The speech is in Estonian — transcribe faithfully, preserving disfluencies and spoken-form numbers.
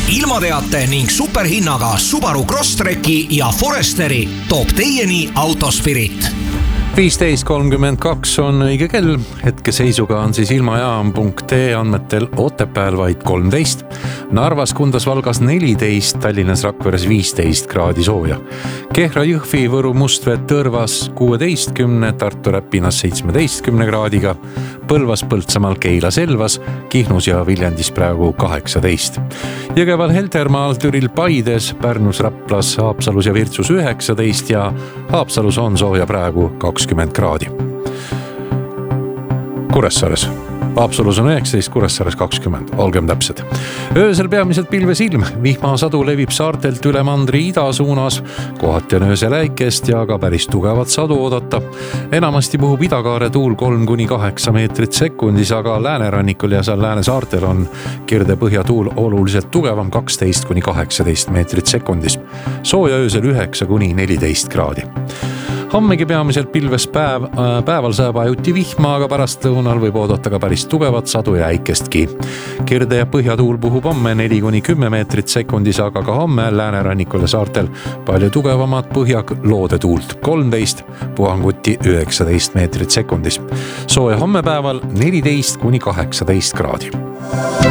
ilmateate ning superhinnaga Subaru Crosstreki ja Foresteri toob teieni Autospirit. viisteist kolmkümmend kaks on õige kell. Hetkeseisuga on siis ilmajaam punkt ee andmetel Otepääl vaid kolmteist, Narvas, Kundas, Valgas neliteist, Tallinnas, Rakveres viisteist kraadi sooja. Kehra, Jõhvi, Võru, Mustvee, Tõrvas kuueteistkümne, Tartu, Räpinas seitsmeteistkümne kraadiga, Põlvas, Põltsamaal, Keila, Selvas, Kihnus ja Viljandis praegu kaheksateist. Jõgeval, Heltermaal, Türil, Paides, Pärnus, Raplas, Haapsalus ja Virtsus üheksateist ja Haapsalus on sooja praegu kakskümmend kraadi. Kuressaares. Haapsalus on üheksateist, Kuressaares kakskümmend, olgem täpsed. Öösel peamiselt pilves ilm, vihmasadu levib saartelt üle mandri ida suunas, kohati on öösel äikest ja ka päris tugevat sadu oodata. Enamasti puhub idakaare tuul kolm kuni kaheksa meetrit sekundis, aga läänerannikul ja seal Läänesaartel on kirde põhjatuul oluliselt tugevam kaksteist kuni kaheksateist meetrit sekundis. Sooja öösel üheksa kuni neliteist kraadi. Hommegi peamiselt pilves päev, päeval saab ajuti vihma, aga pärast lõunal võib oodata ka päris tugevat sadu ja äikestki. Kirde ja põhjatuul puhub homme neli kuni kümme meetrit sekundis, aga ka homme läänerannikul ja saartel palju tugevamat põhjaloode tuult kolmteist, puhanguti üheksateist meetrit sekundis. Sooja homme päeval neliteist kuni kaheksateist kraadi.